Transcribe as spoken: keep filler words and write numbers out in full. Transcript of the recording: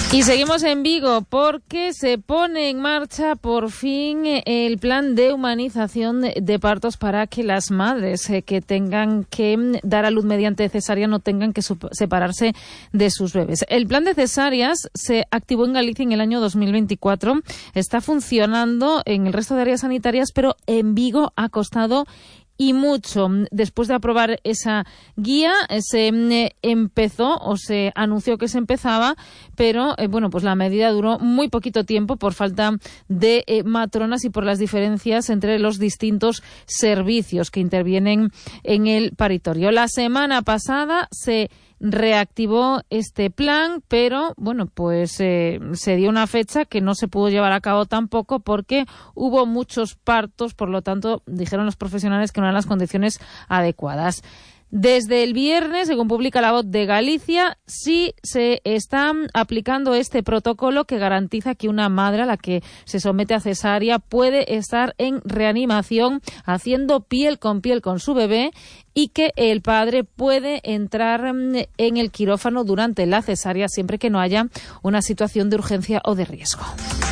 Y seguimos en Vigo porque se pone en marcha por fin el plan de humanización de partos para que las madres que tengan que dar a luz mediante cesárea no tengan que separarse de sus bebés. El plan de cesáreas se activó en Galicia en el año dos mil veinticuatro, está funcionando en el resto de áreas sanitarias, pero en Vigo ha costado y mucho. Después de aprobar esa guía, se empezó o se anunció que se empezaba, pero eh, bueno, pues la medida duró muy poquito tiempo por falta de eh, matronas y por las diferencias entre los distintos servicios que intervienen en el paritorio. La semana pasada se reactivó este plan, pero bueno, pues eh, se dio una fecha que no se pudo llevar a cabo tampoco porque hubo muchos partos, por lo tanto dijeron los profesionales que no eran las condiciones adecuadas. Desde el viernes, según publica La Voz de Galicia, sí se está aplicando este protocolo que garantiza que una madre a la que se somete a cesárea puede estar en reanimación haciendo piel con piel con su bebé y que el padre puede entrar en el quirófano durante la cesárea siempre que no haya una situación de urgencia o de riesgo.